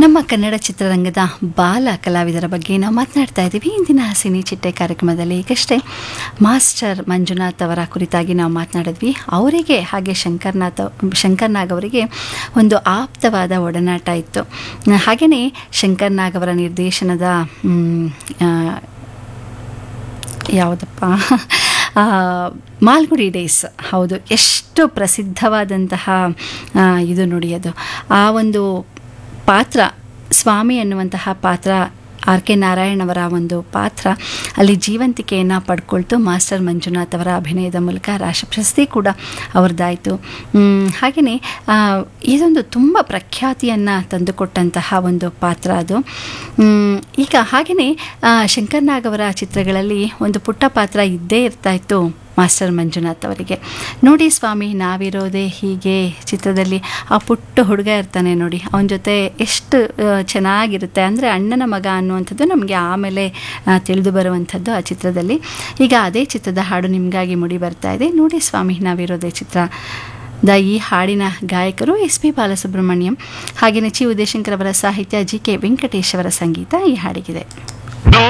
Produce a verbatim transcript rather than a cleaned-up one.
ನಮ್ಮ ಕನ್ನಡ ಚಿತ್ರರಂಗದ ಬಾಲ ಕಲಾವಿದರ ಬಗ್ಗೆ ನಾವು ಮಾತನಾಡ್ತಾ ಇದ್ದೀವಿ. ಇಂದಿನ ಸಿನಿ ಚಿಟ್ಟೆ ಕಾರ್ಯಕ್ರಮದಲ್ಲಿ ಈಗಷ್ಟೇ ಮಾಸ್ಟರ್ ಮಂಜುನಾಥ್ ಅವರ ಕುರಿತಾಗಿ ನಾವು ಮಾತನಾಡಿದ್ವಿ. ಅವರಿಗೆ ಹಾಗೆ ಶಂಕರ್ನಾಥ್ ಶಂಕರ್ನಾಗ್ ಅವರಿಗೆ ಒಂದು ಆಪ್ತವಾದ ಒಡನಾಟ ಇತ್ತು. ಹಾಗೆಯೇ ಶಂಕರ್ನಾಗ್ ಅವರ ನಿರ್ದೇಶನದ ಯಾವುದಪ್ಪ ಮಾಲ್ಗುಡಿ ಡೇಸ್, ಹೌದು, ಎಷ್ಟು ಪ್ರಸಿದ್ಧವಾದಂತಹ ಇದು ನೋಡಿ, ಅದು ಆ ಒಂದು ಪಾತ್ರ ಸ್ವಾಮಿ ಅನ್ನುವಂತಹ ಪಾತ್ರ, ಆರ್ ಕೆ ನಾರಾಯಣ್ ಅವರ ಒಂದು ಪಾತ್ರ ಅಲ್ಲಿ ಜೀವಂತಿಕೆಯನ್ನು ಪಡ್ಕೊಳ್ತು. ಮಾಸ್ಟರ್ ಮಂಜುನಾಥ್ ಅವರ ಅಭಿನಯದ ಮೂಲಕ ರಾಷ್ಟ್ರ ಪ್ರಶಸ್ತಿ ಕೂಡ ಅವ್ರದ್ದಾಯಿತು. ಹಾಗೆಯೇ ಇದೊಂದು ತುಂಬ ಪ್ರಖ್ಯಾತಿಯನ್ನು ತಂದುಕೊಟ್ಟಂತಹ ಒಂದು ಪಾತ್ರ ಅದು. ಈಗ ಹಾಗೆಯೇ ಶಂಕರ್ನಾಗ್ ಅವರ ಚಿತ್ರಗಳಲ್ಲಿ ಒಂದು ಪುಟ್ಟ ಪಾತ್ರ ಇದ್ದೇ ಇರ್ತಾಯಿತ್ತು ಮಾಸ್ಟರ್ ಮಂಜುನಾಥ್ ಅವರಿಗೆ. ನೋಡಿ ಸ್ವಾಮಿ ನಾವಿರೋದೇ ಹೀಗೆ ಚಿತ್ರದಲ್ಲಿ ಆ ಪುಟ್ಟ ಹುಡುಗ ಇರ್ತಾನೆ ನೋಡಿ, ಅವನ ಜೊತೆ ಎಷ್ಟು ಚೆನ್ನಾಗಿರುತ್ತೆ ಅಂದರೆ ಅಣ್ಣನ ಮಗ ಅನ್ನುವಂಥದ್ದು ನಮಗೆ ಆಮೇಲೆ ತಿಳಿದು ಬರುವಂಥದ್ದು ಆ ಚಿತ್ರದಲ್ಲಿ. ಈಗ ಅದೇ ಚಿತ್ರದ ಹಾಡು ನಿಮಗಾಗಿ ಮೂಡಿ ಬರ್ತಾ ಇದೆ. ನೋಡಿ ಸ್ವಾಮಿ ನಾವಿರೋದೇ ಚಿತ್ರ ದ ಈ ಹಾಡಿನ ಗಾಯಕರು ಎಸ್ ಪಿ ಬಾಲಸುಬ್ರಹ್ಮಣ್ಯಂ, ಹಾಗೆಯೇ ಚಿ ಉದಯಶಂಕರ್ ಅವರ ಸಾಹಿತ್ಯ, ಜಿ ಕೆ ವೆಂಕಟೇಶ್ ಅವರ ಸಂಗೀತ ಈ ಹಾಡಿಗಿದೆ.